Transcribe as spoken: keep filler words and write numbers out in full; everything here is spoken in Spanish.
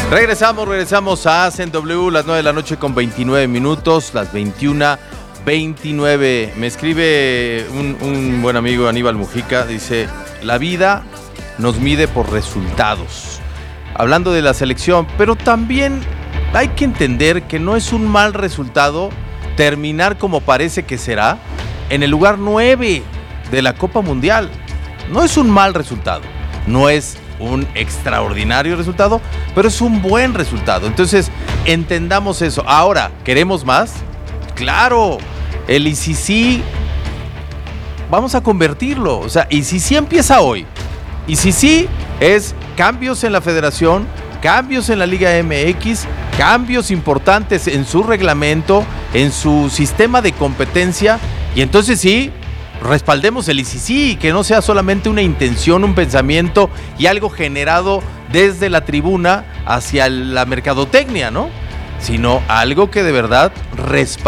Regresamos, regresamos a Hacen W, las nueve de la noche con veintinueve minutos, las veintiuna veintinueve. Me escribe un, un buen amigo, Aníbal Mujica, dice, la vida nos mide por resultados. Hablando de la selección, pero también hay que entender que no es un mal resultado terminar como parece que será en el lugar nueve de la Copa Mundial. No es un mal resultado, no es un extraordinario resultado, pero es un buen resultado. Entonces, entendamos eso. Ahora, ¿queremos más? Claro, el I C C vamos a convertirlo. O sea, I C C empieza hoy. I C C es cambios en la federación, cambios en la Liga M X, cambios importantes en su reglamento, en su sistema de competencia, y entonces sí, respaldemos el I C C, que no sea solamente una intención, un pensamiento y algo generado desde la tribuna hacia la mercadotecnia, ¿no? Sino algo que de verdad respalde